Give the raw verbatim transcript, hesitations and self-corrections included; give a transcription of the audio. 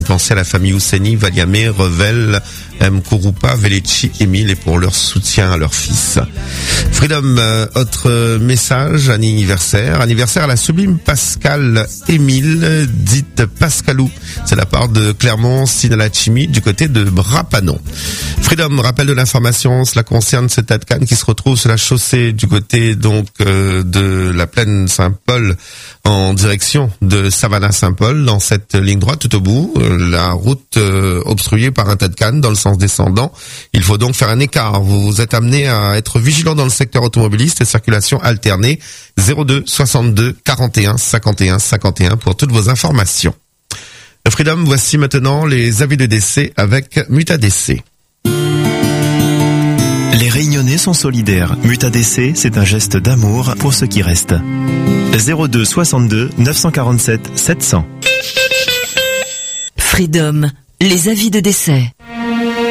Pensez à la famille Ousseni, Valiamé, Revel, M. Kouroupa, Veleci, Émile et pour leur soutien à leur fils. Freedom, euh, autre message, anniversaire. Anniversaire à la sublime Pascal Émile, dite Pascalou. C'est la part de Clermont, Sinalachimi, du côté de Brapanon. Freedom, rappel de l'information, cela concerne ce tas de canne qui se retrouve sur la chaussée du côté donc euh, de la plaine Saint-Paul en direction de Savannah-Saint-Paul, dans cette ligne droite tout au bout, euh, la route euh, obstruée par un tas de cannes dans le sens descendant. Il faut donc faire un écart. Vous êtes amené à être vigilant dans le secteur automobiliste et circulation alternée. zéro deux soixante-deux quarante et un cinquante et un cinquante et un pour toutes vos informations. Freedom, voici maintenant les avis de décès avec Mutadc. Les Réunionnais sont solidaires. Mutadc, c'est un geste d'amour pour ceux qui restent. zéro deux soixante-deux neuf cent quarante-sept sept cents. Freedom, les avis de décès.